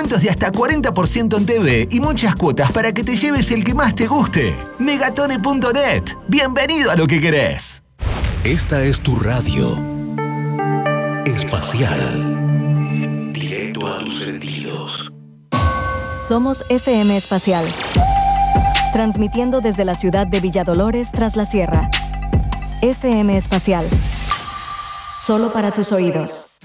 descuentos de hasta 40% en TV y muchas cuotas para que te lleves el que más te guste. Megatone.net. Bienvenido a lo que querés. Esta es tu radio espacial. Directo a tus sentidos. Somos FM Espacial. Transmitiendo desde la ciudad de Villadolores tras la sierra. FM Espacial. Solo para tus oídos.